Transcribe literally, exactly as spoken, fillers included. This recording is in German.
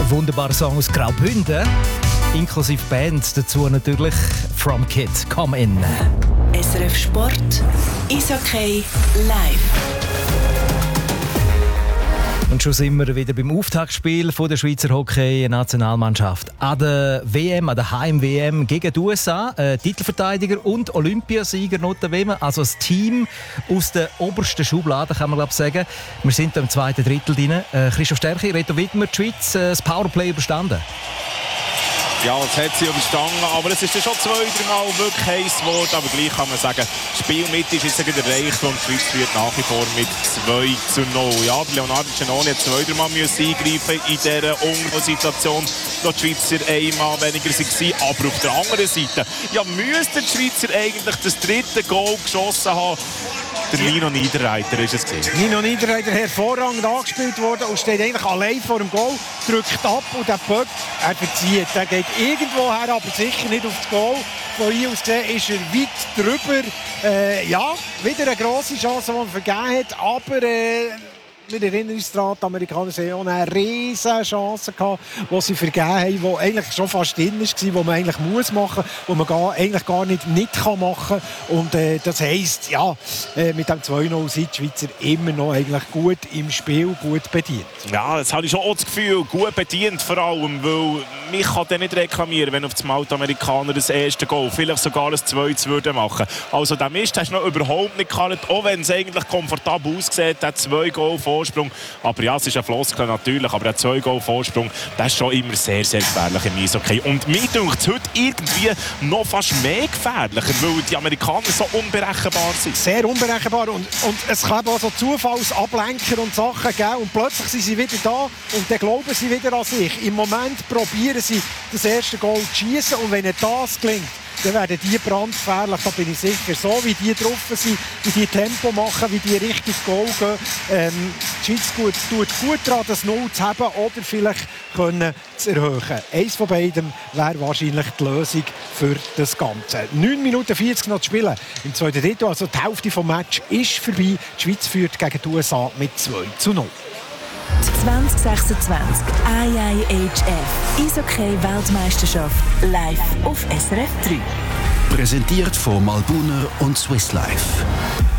wunderbarer Song aus Graubünden, inklusive Band, dazu natürlich From Kid, Come In. S R F Sport, Eishockey live. Und schon sind wir wieder beim Auftaktspiel von der Schweizer Hockey-Nationalmannschaft an der W M, an der Heim-W M gegen die U S A. Äh, Titelverteidiger und Olympiasieger notabene, also das Team aus der obersten Schublade, kann man glaube ich sagen. Wir sind im zweiten Drittel drin. Äh, Christoph Stärchi, Reto Wittmer, die Schweiz, äh, das Powerplay überstanden. Ja, das hat sie überstanden, aber es ist ja schon zwei, drei Mal wirklich heiß geworden, aber gleich kann man sagen, das Spiel mit ist jetzt erreicht und die Schweiz führt nach wie vor mit zwei zu null. Ja, Leonardo Giannoni hat zwei, drei Mal eingreifen in dieser Ungleichsituation, wo die Schweizer einmal weniger waren, aber auf der anderen Seite, ja, müssten die Schweizer eigentlich das dritte Goal geschossen haben. Der Nino Niederreiter ist es gewesen. Nino Niederreiter hervorragend angespielt worden und steht eigentlich allein vor dem Goal, drückt ab und der Puck, er verzieht. Der geht irgendwo her, aber sicher nicht auf das Goal. Von hier aus gesehen ist er weit drüber. Äh, ja, wieder eine grosse Chance, die man vergeben hat, aber äh, wir erinnern uns daran, die Amerikaner haben eine riesige Chance gehabt, die sie vergeben haben, die eigentlich schon fast drin war, die man eigentlich muss machen muss, die man gar, eigentlich gar nicht, nicht kann machen kann. Und äh, das heisst, ja, äh, mit dem zwei null sind die Schweizer immer noch eigentlich gut im Spiel, gut bedient. Ja, das habe ich schon auch das Gefühl, gut bedient vor allem, weil mich kann dann nicht reklamieren, wenn auf das Mal die Amerikaner das erste Goal, vielleicht sogar das zweite würden machen. Also der Mist hast du noch überhaupt nicht gekannt, auch wenn es eigentlich komfortabel aussieht, der zwei Goal Vorsprung. Aber ja, es ist ein Floskel natürlich, aber der zwei Goal Vorsprung, das ist schon immer sehr, sehr gefährlich im Eishockey. Und mir denkt es heute irgendwie noch fast mehr gefährlicher, weil die Amerikaner so unberechenbar sind. Sehr unberechenbar und, und es kann auch so Zufallsablenker und Sachen geben und plötzlich sind sie wieder da und dann glauben sie wieder an sich. Im Moment probieren sie das erste Goal zu schießen und wenn das gelingt, dann werden die brandgefährlich, da bin ich sicher. So wie die drauf sind, wie die Tempo machen, wie die Richtung Goal gehen. Ähm, die Schweiz tut, tut gut daran, das Null zu haben oder vielleicht können zu erhöhen. Eins von beidem wäre wahrscheinlich die Lösung für das Ganze. neun Minuten vierzig noch zu spielen im zweiten Drittel. Also die Hälfte des Matches ist vorbei. Die Schweiz führt gegen die U S A mit zwei zu null. zwanzig sechsundzwanzig I I H F Eishockey-Weltmeisterschaft live auf S R F drei. Präsentiert von Malbuner und Swiss Life.